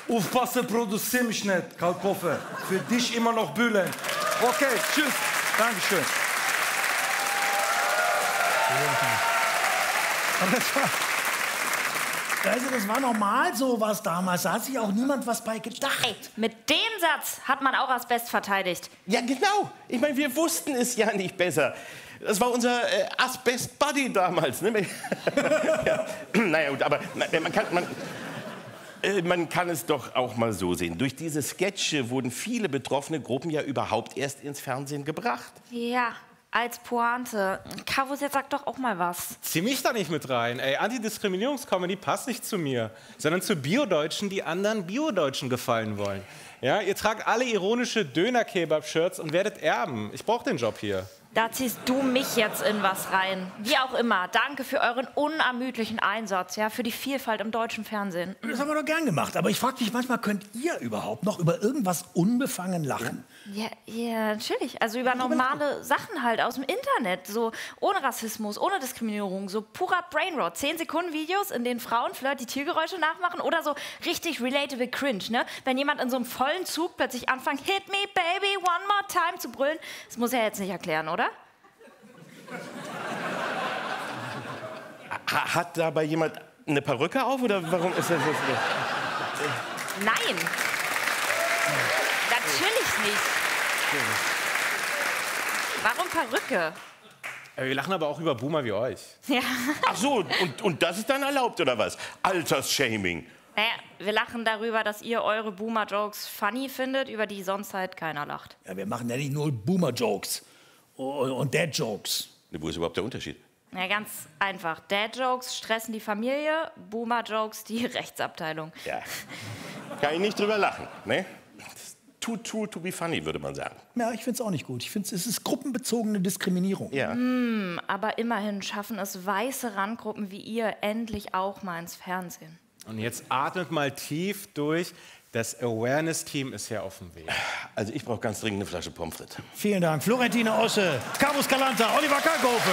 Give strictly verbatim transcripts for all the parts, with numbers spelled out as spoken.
Aufpasse, produzier mich nicht, Karl Koffer. Für dich immer noch Bülent. Okay, tschüss. Dankeschön. Aber das war, also das war normal sowas damals. Da hat sich auch niemand was bei gedacht. Ey, mit dem Satz hat man auch Asbest verteidigt. Ja, genau. Ich meine, wir wussten es ja nicht besser. Das war unser äh, Asbest-Buddy damals. Ne? Ja. Naja, gut, aber man kann, man, äh, man kann es doch auch mal so sehen. Durch diese Sketche wurden viele betroffene Gruppen ja überhaupt erst ins Fernsehen gebracht. Ja, als Pointe. Kavus, jetzt sag doch auch mal was. Zieh mich da nicht mit rein. Ey, Antidiskriminierungscomedy passt nicht zu mir, sondern zu Bio-Deutschen, die anderen Bio-Deutschen gefallen wollen. Ja, ihr tragt alle ironische Döner-Kebab-Shirts und werdet Erben. Ich brauche den Job hier. Da ziehst du mich jetzt in was rein. Wie auch immer, danke für euren unermüdlichen Einsatz, ja, für die Vielfalt im deutschen Fernsehen. Das haben wir doch gern gemacht. Aber ich frage mich manchmal, könnt ihr überhaupt noch über irgendwas unbefangen lachen? Ja, ja, natürlich. Also über normale Sachen halt aus dem Internet. So ohne Rassismus, ohne Diskriminierung. So purer Brainrot. Zehn Sekunden Videos, in denen Frauen flirt die Tiergeräusche nachmachen. Oder so richtig relatable Cringe, ne? Wenn jemand in so einem vollen Zug plötzlich anfängt, hit me baby one more time zu brüllen. Das muss er jetzt nicht erklären, oder? Hat dabei jemand eine Perücke auf oder warum ist das jetzt? Nein. Natürlich nicht. Warum Perücke? Wir lachen aber auch über Boomer wie euch. Ja. Ach so, und, und das ist dann erlaubt oder was? Altersshaming. Naja, wir lachen darüber, dass ihr eure Boomer-Jokes funny findet, über die sonst halt keiner lacht. Ja, wir machen ja nicht nur Boomer-Jokes und Dad-Jokes. Wo ist überhaupt der Unterschied? Ja, ganz einfach. Dad-Jokes stressen die Familie, Boomer-Jokes die Rechtsabteilung. Ja, kann ich nicht drüber lachen, ne? Too, too, to be funny, würde man sagen. Ja, ich finde es auch nicht gut. Ich finde, es ist gruppenbezogene Diskriminierung. Ja. Hm, aber immerhin schaffen es weiße Randgruppen wie ihr endlich auch mal ins Fernsehen. Und jetzt atmet mal tief durch. Das Awareness-Team ist ja auf dem Weg. Also ich brauche ganz dringend eine Flasche Pommes frites. Vielen Dank. Florentine Osche, Kavus Kalanta, Oliver Kalkofe.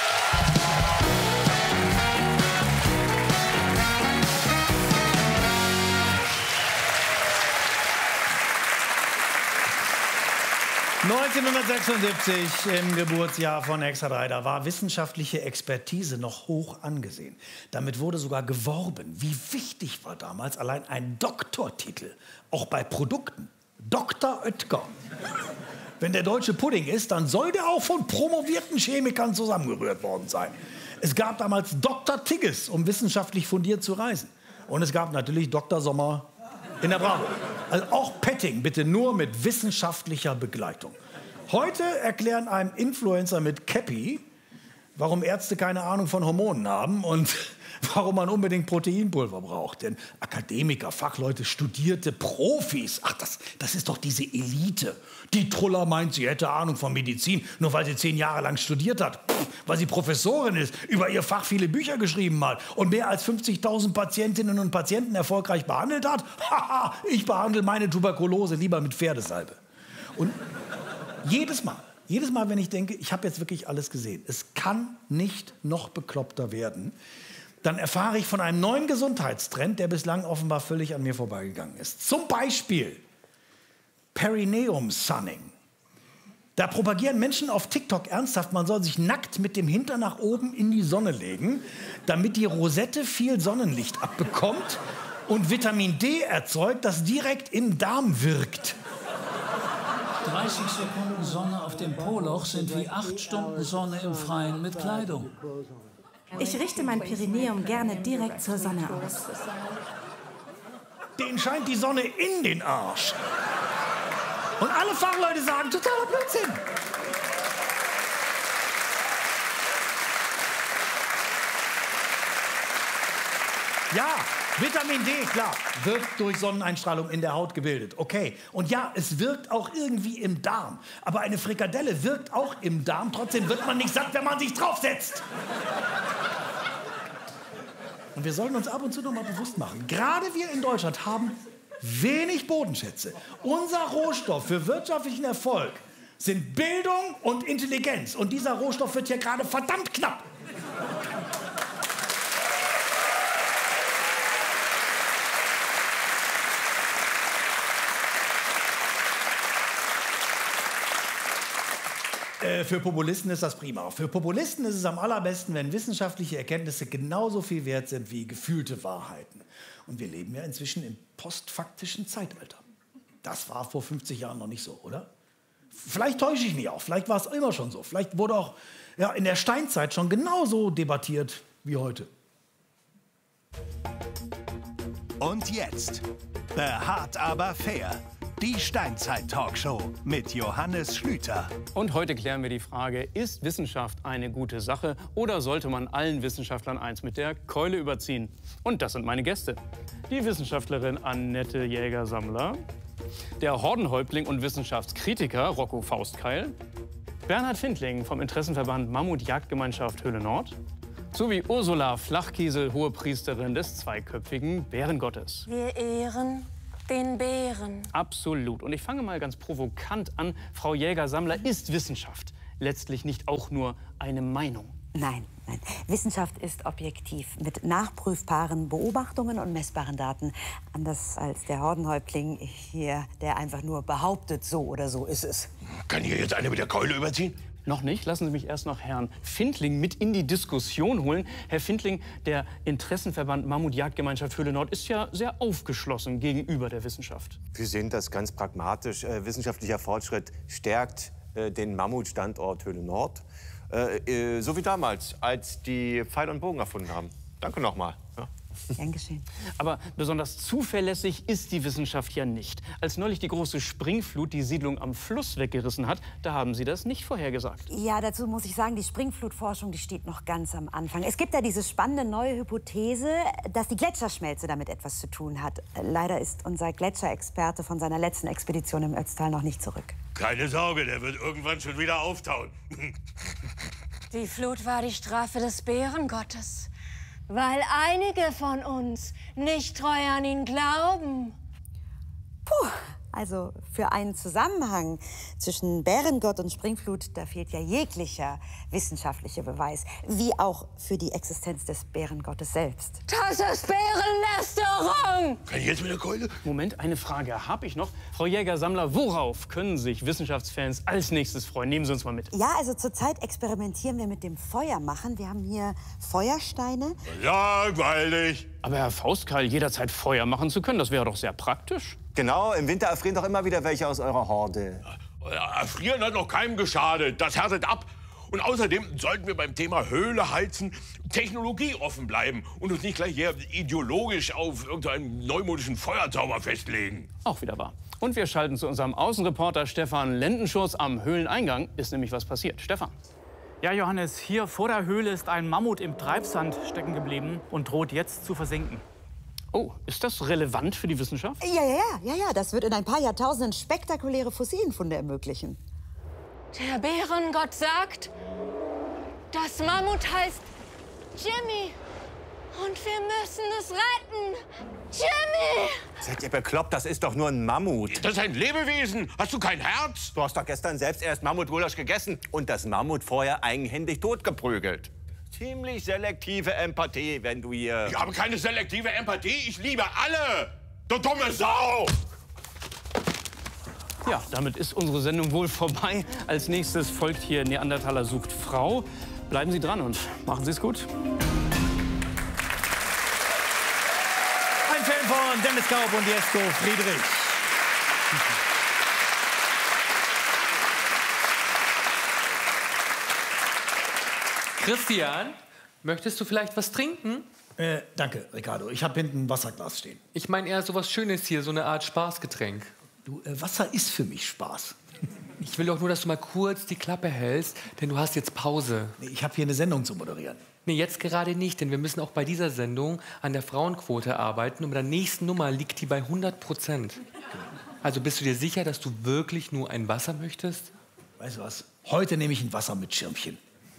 neunzehnhundertsechsundsiebzig, im Geburtsjahr von Extra drei, da war wissenschaftliche Expertise noch hoch angesehen. Damit wurde sogar geworben. Wie wichtig war damals allein ein Doktortitel, auch bei Produkten. Doktor Oetker. Wenn der deutsche Pudding ist, dann soll der auch von promovierten Chemikern zusammengerührt worden sein. Es gab damals Doktor Tigges, um wissenschaftlich fundiert zu reisen. Und es gab natürlich Doktor Sommer in der Bravo. Also auch Petting, bitte nur mit wissenschaftlicher Begleitung. Heute erklären einem Influencer mit Cappy, warum Ärzte keine Ahnung von Hormonen haben und warum man unbedingt Proteinpulver braucht. Denn Akademiker, Fachleute, Studierte, Profis, ach, das, das ist doch diese Elite. Die Truller meint, sie hätte Ahnung von Medizin, nur weil sie zehn Jahre lang studiert hat. Pff, weil sie Professorin ist, über ihr Fach viele Bücher geschrieben hat und mehr als fünfzigtausend Patientinnen und Patienten erfolgreich behandelt hat. Haha, ich behandle meine Tuberkulose lieber mit Pferdesalbe. Und jedes Mal, jedes Mal, wenn ich denke, ich habe jetzt wirklich alles gesehen, es kann nicht noch bekloppter werden, dann erfahre ich von einem neuen Gesundheitstrend, der bislang offenbar völlig an mir vorbeigegangen ist. Zum Beispiel Perineum Sunning. Da propagieren Menschen auf TikTok ernsthaft, man soll sich nackt mit dem Hintern nach oben in die Sonne legen, damit die Rosette viel Sonnenlicht abbekommt und Vitamin D erzeugt, das direkt im Darm wirkt. dreißig Sekunden Sonne auf dem Poloch sind wie acht Stunden Sonne im Freien mit Kleidung. Ich richte mein Perineum gerne direkt zur Sonne aus. Den scheint die Sonne in den Arsch. Und alle Fachleute sagen, totaler Blödsinn. Ja, Vitamin D, klar, wird durch Sonneneinstrahlung in der Haut gebildet. Okay. Und ja, es wirkt auch irgendwie im Darm. Aber eine Frikadelle wirkt auch im Darm. Trotzdem wird man nicht satt, wenn man sich draufsetzt. Und wir sollten uns ab und zu noch mal bewusst machen, gerade wir in Deutschland haben wenig Bodenschätze. Unser Rohstoff für wirtschaftlichen Erfolg sind Bildung und Intelligenz. Und dieser Rohstoff wird hier gerade verdammt knapp. Äh, für Populisten ist das prima. Für Populisten ist es am allerbesten, wenn wissenschaftliche Erkenntnisse genauso viel wert sind wie gefühlte Wahrheiten. Und wir leben ja inzwischen im postfaktischen Zeitalter. Das war vor fünfzig Jahren noch nicht so, oder? Vielleicht täusche ich mich auch, vielleicht war es immer schon so. Vielleicht wurde auch ja, in der Steinzeit schon genauso debattiert wie heute. Und jetzt, behaart aber fair, die Steinzeit-Talkshow mit Johannes Schlüter. Und heute klären wir die Frage, ist Wissenschaft eine gute Sache oder sollte man allen Wissenschaftlern eins mit der Keule überziehen? Und das sind meine Gäste. Die Wissenschaftlerin Annette Jäger-Sammler, der Hordenhäuptling und Wissenschaftskritiker Rocco Faustkeil, Bernhard Findling vom Interessenverband Mammut-Jagdgemeinschaft Höhle Nord sowie Ursula Flachkiesel, Hohepriesterin des zweiköpfigen Bärengottes. Wir ehren den Bären. Absolut. Und ich fange mal ganz provokant an. Frau Jäger-Sammler, ist Wissenschaft letztlich nicht auch nur eine Meinung? Nein, nein. Wissenschaft ist objektiv, mit nachprüfbaren Beobachtungen und messbaren Daten. Anders als der Hordenhäuptling hier, der einfach nur behauptet, so oder so ist es. Kann hier jetzt einer mit der Keule überziehen? Noch nicht. Lassen Sie mich erst noch Herrn Findling mit in die Diskussion holen. Herr Findling, der Interessenverband Mammut-Jagdgemeinschaft Höhle Nord ist ja sehr aufgeschlossen gegenüber der Wissenschaft. Wir sehen das ganz pragmatisch. Äh, wissenschaftlicher Fortschritt stärkt äh, den Mammutstandort Höhle Nord. Äh, äh, so wie damals, als die Pfeil und Bogen erfunden haben. Danke nochmal. Ja. Gern geschehen. Aber besonders zuverlässig ist die Wissenschaft ja nicht. Als neulich die große Springflut die Siedlung am Fluss weggerissen hat, da haben Sie das nicht vorhergesagt. Ja, dazu muss ich sagen, die Springflutforschung, die steht noch ganz am Anfang. Es gibt da diese spannende neue Hypothese, dass die Gletscherschmelze damit etwas zu tun hat. Leider ist unser Gletscherexperte von seiner letzten Expedition im Ötztal noch nicht zurück. Keine Sorge, der wird irgendwann schon wieder auftauen. Die Flut war die Strafe des Bärengottes, weil einige von uns nicht treu an ihn glauben. Puh, also für einen Zusammenhang zwischen Bärengott und Springflut, da fehlt ja jeglicher wissenschaftlicher Beweis. Wie auch für die Existenz des Bärengottes selbst. Das ist Bärenlästerung! Kann ich jetzt mit der Keule? Moment, eine Frage habe ich noch. Frau Jäger-Sammler, worauf können sich Wissenschaftsfans als nächstes freuen? Nehmen Sie uns mal mit. Ja, also zurzeit experimentieren wir mit dem Feuermachen. Wir haben hier Feuersteine. Langweilig. Aber Herr Faustkeil, jederzeit Feuer machen zu können, das wäre doch sehr praktisch. Genau, im Winter erfrieren doch immer wieder welche aus eurer Horde. Ja, erfrieren hat noch keinem geschadet. Das härtet ab. Und außerdem sollten wir beim Thema Höhle heizen technologieoffen bleiben und uns nicht gleich hier ideologisch auf irgendeinen neumodischen Feuerzauber festlegen. Auch wieder wahr. Und wir schalten zu unserem Außenreporter Stefan Lendenschurz am Höhleneingang. Ist nämlich was passiert. Stefan. Ja, Johannes, hier vor der Höhle ist ein Mammut im Treibsand stecken geblieben und droht jetzt zu versinken. Oh, ist das relevant für die Wissenschaft? Ja, ja, ja, ja, das wird in ein paar Jahrtausenden spektakuläre Fossilienfunde ermöglichen. Der Bärengott sagt, das Mammut heißt Jimmy und wir müssen es retten. Jimmy! Seid ihr bekloppt? Das ist doch nur ein Mammut. Das ist ein Lebewesen. Hast du kein Herz? Du hast doch gestern selbst erst Mammutgulasch gegessen und das Mammut vorher eigenhändig totgeprügelt. Ziemlich selektive Empathie, wenn du hier... Ich habe keine selektive Empathie. Ich liebe alle. Du dumme Sau! Ja, damit ist unsere Sendung wohl vorbei. Als nächstes folgt hier Neandertaler sucht Frau. Bleiben Sie dran und machen Sie es gut. Ein Film von Dennis Kaub und Jesko Friedrich. Christian, möchtest du vielleicht was trinken? Äh, danke, Ricardo. Ich habe hinten ein Wasserglas stehen. Ich meine eher so was Schönes hier, so eine Art Spaßgetränk. Du, äh, Wasser ist für mich Spaß. Ich will doch nur, dass du mal kurz die Klappe hältst, denn du hast jetzt Pause. Nee, ich habe hier eine Sendung zu moderieren. Nee, jetzt gerade nicht, denn wir müssen auch bei dieser Sendung an der Frauenquote arbeiten und bei der nächsten Nummer liegt die bei hundert Prozent. Also bist du dir sicher, dass du wirklich nur ein Wasser möchtest? Weißt du was? Heute nehme ich ein Wasser mit Schirmchen.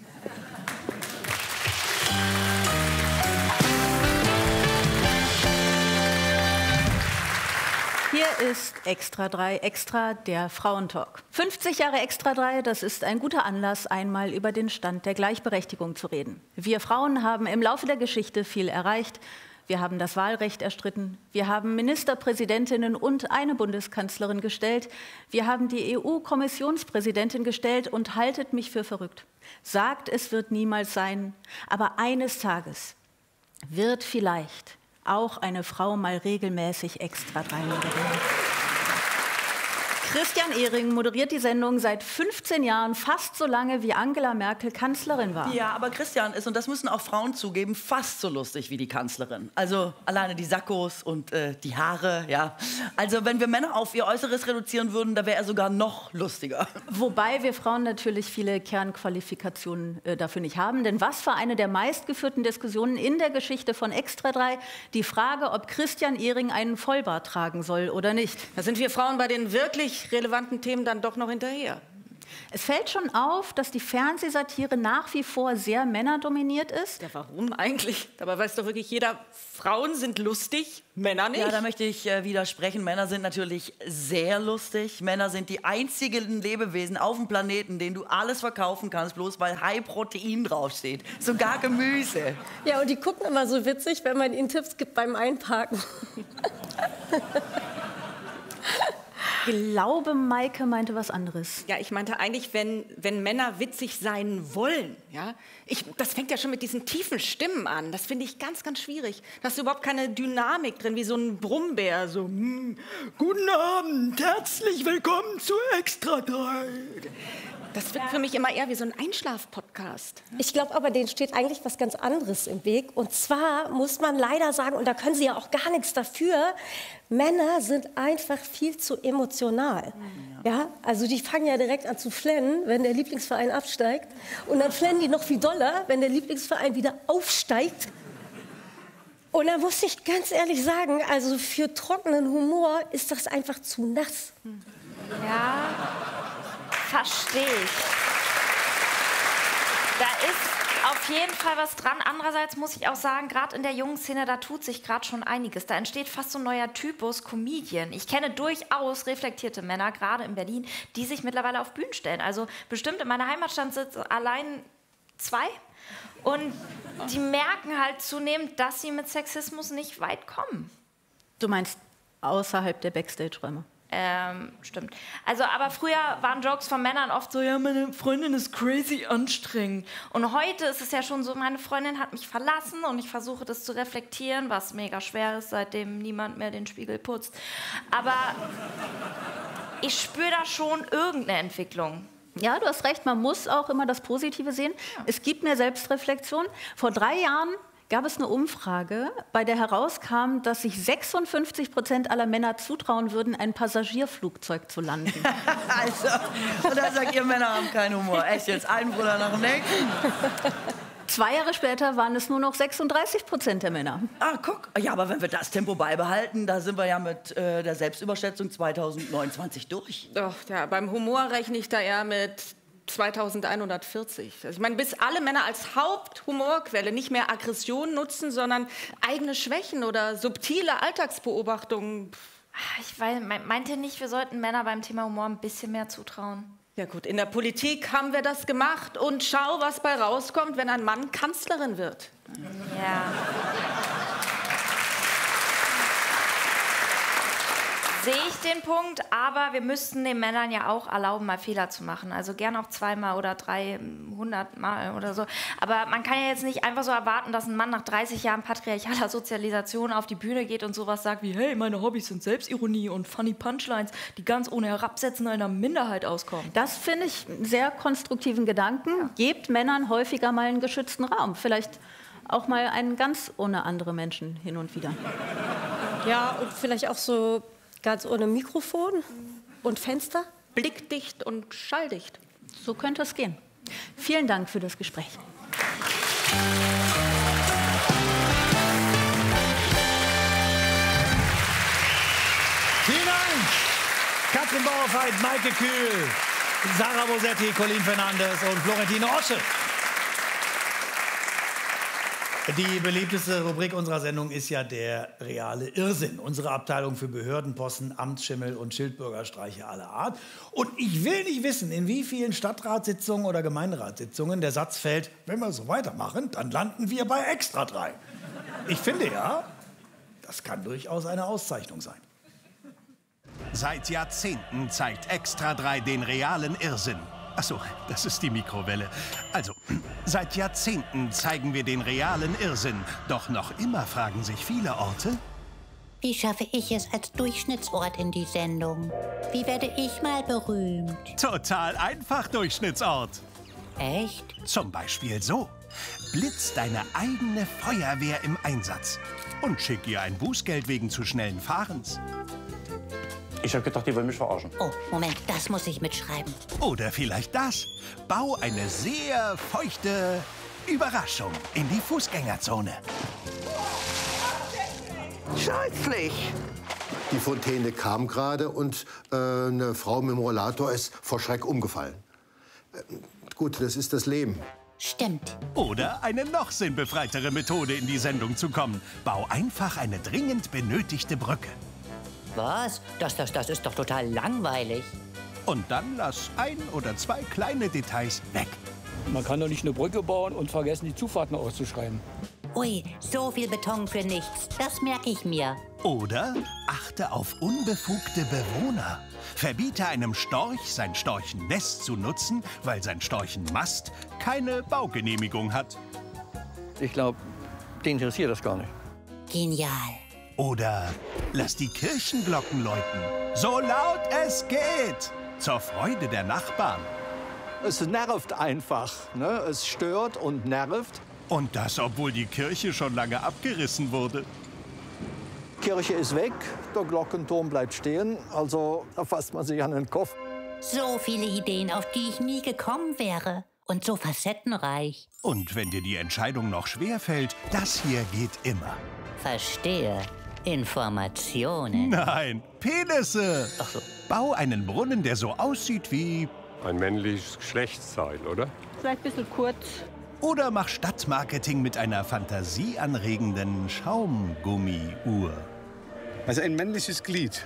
Hier ist Extra drei Extra, der Frauentalk. fünfzig Jahre Extra drei, das ist ein guter Anlass, einmal über den Stand der Gleichberechtigung zu reden. Wir Frauen haben im Laufe der Geschichte viel erreicht. Wir haben das Wahlrecht erstritten. Wir haben Ministerpräsidentinnen und eine Bundeskanzlerin gestellt. Wir haben die E U-Kommissionspräsidentin gestellt und haltet mich für verrückt. Sagt, es wird niemals sein. Aber eines Tages wird vielleicht auch eine Frau mal regelmäßig Extra drei moderieren. Christian Ehring moderiert die Sendung seit fünfzehn Jahren, fast so lange wie Angela Merkel Kanzlerin war. Ja, aber Christian ist, und das müssen auch Frauen zugeben, fast so lustig wie die Kanzlerin. Also alleine die Sakkos und äh, die Haare, ja. Also wenn wir Männer auf ihr Äußeres reduzieren würden, da wäre er sogar noch lustiger. Wobei wir Frauen natürlich viele Kernqualifikationen äh, dafür nicht haben. Denn was für eine der meistgeführten Diskussionen in der Geschichte von Extra drei, die Frage, ob Christian Ehring einen Vollbart tragen soll oder nicht. Da sind wir Frauen bei den wirklich relevanten Themen dann doch noch hinterher. Es fällt schon auf, dass die Fernsehsatire nach wie vor sehr männerdominiert ist. Ja, warum eigentlich? Dabei weiß doch wirklich jeder, Frauen sind lustig, Männer nicht. Ja, da möchte ich äh, widersprechen. Männer sind natürlich sehr lustig. Männer sind die einzigen Lebewesen auf dem Planeten, denen du alles verkaufen kannst, bloß weil High Protein draufsteht. Sogar Gemüse. Ja, und die gucken immer so witzig, wenn man ihnen Tipps gibt beim Einparken. Ich glaube, Maike meinte was anderes. Ja, ich meinte eigentlich, wenn, wenn Männer witzig sein wollen. Ja? Ich, das fängt ja schon mit diesen tiefen Stimmen an. Das finde ich ganz, ganz schwierig. Da hast du überhaupt keine Dynamik drin, wie so ein Brummbär. So, hm, guten Abend, herzlich willkommen zu Extra drei. Das wirkt für mich immer eher wie so ein Einschlaf-Podcast. Ich glaube aber, denen steht eigentlich was ganz anderes im Weg. Und zwar muss man leider sagen, und da können sie ja auch gar nichts dafür, Männer sind einfach viel zu emotional. Ja. Ja, also die fangen ja direkt an zu flennen, wenn der Lieblingsverein absteigt. Und dann flennen die noch viel doller, wenn der Lieblingsverein wieder aufsteigt. Und da muss ich ganz ehrlich sagen, also für trockenen Humor ist das einfach zu nass. Ja, verstehe ich. Da ist auf jeden Fall was dran. Andererseits muss ich auch sagen, gerade in der jungen Szene, da tut sich gerade schon einiges. Da entsteht fast so ein neuer Typus Comedian. Ich kenne durchaus reflektierte Männer, gerade in Berlin, die sich mittlerweile auf Bühnen stellen. Also bestimmt in meiner Heimatstadt sitzen allein zwei. Und die merken halt zunehmend, dass sie mit Sexismus nicht weit kommen. Du meinst außerhalb der Backstage-Räume? Ähm, stimmt. Also, aber früher waren Jokes von Männern oft so, ja, meine Freundin ist crazy anstrengend. Und heute ist es ja schon so, meine Freundin hat mich verlassen und ich versuche das zu reflektieren, was mega schwer ist, seitdem niemand mehr den Spiegel putzt. Aber ich spüre da schon irgendeine Entwicklung. Ja, du hast recht, man muss auch immer das Positive sehen. Ja. Es gibt mehr Selbstreflexion. Vor drei Jahren gab es eine Umfrage, bei der herauskam, dass sich sechsundfünfzig Prozent aller Männer zutrauen würden, ein Passagierflugzeug zu landen. Also, und da sagt ihr, Männer haben keinen Humor. Echt jetzt, ein Bruder nach dem nächsten. Zwei Jahre später waren es nur noch sechsunddreißig Prozent der Männer. Ah, guck. Ja, aber wenn wir das Tempo beibehalten, da sind wir ja mit äh, der Selbstüberschätzung zweitausendneunundzwanzig durch. Doch, ja, beim Humor rechne ich da eher mit zweitausendeinhundertvierzig. Also ich meine, bis alle Männer als Haupthumorquelle nicht mehr Aggression nutzen, sondern eigene Schwächen oder subtile Alltagsbeobachtungen. Ich weiß, meinte nicht, wir sollten Männer beim Thema Humor ein bisschen mehr zutrauen? Ja gut, in der Politik haben wir das gemacht und schau, was bei rauskommt, wenn ein Mann Kanzlerin wird. Ja. Sehe ich den Punkt, aber wir müssten den Männern ja auch erlauben, mal Fehler zu machen. Also gern auch zweimal oder dreihundert Mal oder so. Aber man kann ja jetzt nicht einfach so erwarten, dass ein Mann nach dreißig Jahren patriarchaler Sozialisation auf die Bühne geht und sowas sagt wie, hey, meine Hobbys sind Selbstironie und funny Punchlines, die ganz ohne Herabsetzen einer Minderheit auskommen. Das finde ich einen sehr konstruktiven Gedanken. Ja. Gebt Männern häufiger mal einen geschützten Raum. Vielleicht auch mal einen ganz ohne andere Menschen hin und wieder. Ja, und vielleicht auch so ganz ohne Mikrofon und Fenster. Blickdicht und schalldicht. So könnte es gehen. Vielen Dank für das Gespräch. Vielen Dank. Katrin Bauerfeind, Maike Kühl, Sarah Bosetti, Colin Fernandes und Florentine Osche. Die beliebteste Rubrik unserer Sendung ist ja der reale Irrsinn. Unsere Abteilung für Behördenposten, Amtsschimmel und Schildbürgerstreiche aller Art. Und ich will nicht wissen, in wie vielen Stadtratssitzungen oder Gemeinderatssitzungen der Satz fällt, wenn wir so weitermachen, dann landen wir bei Extra drei. Ich finde ja, Das kann durchaus eine Auszeichnung sein. Seit Jahrzehnten zeigt Extra drei den realen Irrsinn. Achso, das ist die Mikrowelle. Also, seit Jahrzehnten zeigen wir den realen Irrsinn. Doch noch immer fragen sich viele Orte: Wie schaffe ich es als Durchschnittsort in die Sendung? Wie werde ich mal berühmt? Total einfach, Durchschnittsort. Echt? Zum Beispiel so. Blitz deine eigene Feuerwehr im Einsatz. Und schick ihr ein Bußgeld wegen zu schnellen Fahrens. Ich hab gedacht, die wollen mich verarschen. Oh, Moment, das muss ich mitschreiben. Oder vielleicht das. Bau eine sehr feuchte Überraschung in die Fußgängerzone. Scheußlich! Die Fontäne kam gerade und äh, eine Frau mit dem Rollator ist vor Schreck umgefallen. Äh, gut, das ist das Leben. Stimmt. Oder eine noch sinnbefreitere Methode, in die Sendung zu kommen. Bau einfach eine dringend benötigte Brücke. Was? Das, das, das ist doch total langweilig. Und dann lass ein oder zwei kleine Details weg. Man kann doch nicht eine Brücke bauen und vergessen, die Zufahrten auszuschreiben. Ui, so viel Beton für nichts. Das merke ich mir. Oder achte auf unbefugte Bewohner. Verbiete einem Storch, sein Storchennest zu nutzen, weil sein Storchenmast keine Baugenehmigung hat. Ich glaube, den interessiert das gar nicht. Genial. Oder lass die Kirchenglocken läuten, so laut es geht, zur Freude der Nachbarn. Es nervt einfach, ne? Es stört und nervt. Und das, obwohl die Kirche schon lange abgerissen wurde. Kirche ist weg, der Glockenturm bleibt stehen, also da fasst man sich an den Kopf. So viele Ideen, auf die ich nie gekommen wäre. Und so facettenreich. Und wenn dir die Entscheidung noch schwerfällt, das hier geht immer. Verstehe. Informationen. Nein, Penisse. Ach so. Bau einen Brunnen, der so aussieht wie... ein männliches Geschlechtsteil, oder? Vielleicht ein bisschen kurz. Oder mach Stadtmarketing mit einer fantasieanregenden Schaumgummi-Uhr. Also ein männliches Glied.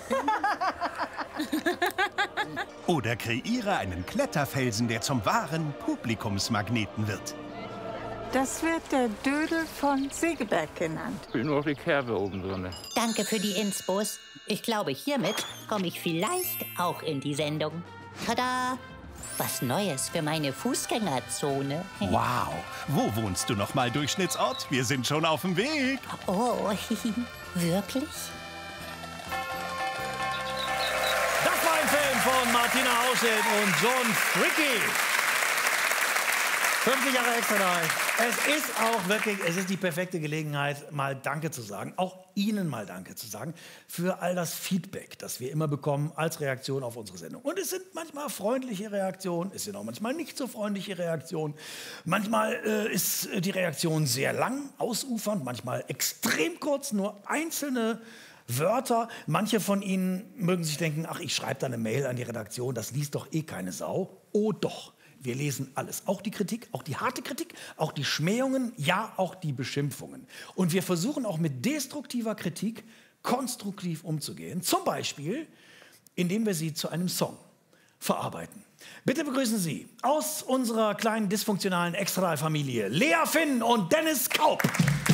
Oder kreiere einen Kletterfelsen, der zum wahren Publikumsmagneten wird. Das wird der Dödel von Segeberg genannt. Ich will nur noch die Kerbe oben drin. Danke für die Inspos. Ich glaube, hiermit komme ich vielleicht auch in die Sendung. Tada! Was Neues für meine Fußgängerzone. Wow! Wo wohnst du noch mal, Durchschnittsort? Wir sind schon auf dem Weg. Oh, wirklich? Das war ein Film von Martina Ausschild und John Fricke. fünfzig Jahre Extra drei. Es ist auch wirklich, es ist die perfekte Gelegenheit, mal Danke zu sagen, auch Ihnen mal Danke zu sagen für all das Feedback, das wir immer bekommen als Reaktion auf unsere Sendung. Und es sind manchmal freundliche Reaktionen, es sind auch manchmal nicht so freundliche Reaktionen. Manchmal äh, ist die Reaktion sehr lang, ausufernd, manchmal extrem kurz, nur einzelne Wörter. Manche von Ihnen mögen sich denken, ach, ich schreibe da eine Mail an die Redaktion, das liest doch eh keine Sau. Oh doch. Wir lesen alles, auch die Kritik, auch die harte Kritik, auch die Schmähungen, ja, auch die Beschimpfungen. Und wir versuchen auch mit destruktiver Kritik konstruktiv umzugehen. Zum Beispiel, indem wir sie zu einem Song verarbeiten. Bitte begrüßen Sie aus unserer kleinen dysfunktionalen Extra-Familie Lea Finn und Dennis Kaup.